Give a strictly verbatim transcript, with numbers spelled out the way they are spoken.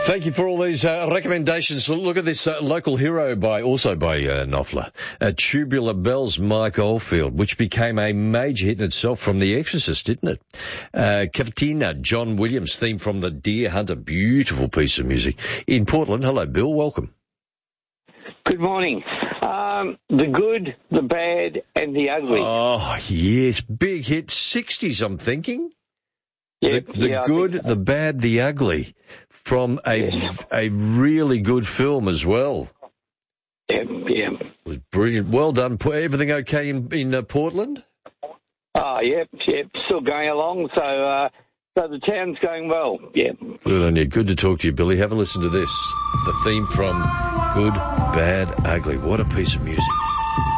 Thank you for all these uh, recommendations. Look at this uh, local hero by also by uh, Knopfler, uh, Tubular Bells, Mike Oldfield, which became a major hit in itself from The Exorcist, didn't it? Uh, Cavatina, John Williams, theme from The Deer Hunter, beautiful piece of music. In Portland, hello, Bill, welcome. Good morning. Um, the good, the bad, and the ugly. Oh, yes, big hit, sixties, I'm thinking. Yeah, the the yeah, good, so. the bad, the ugly, from a yeah. a really good film as well. Yeah, yeah. It was brilliant. Well done. Everything okay in, in uh, Portland? Oh, yep, yep. Still going along, so uh, so the town's going well, yeah. Good on you. Good to talk to you, Billy. Have a listen to this. The theme from Good, Bad, Ugly. What a piece of music.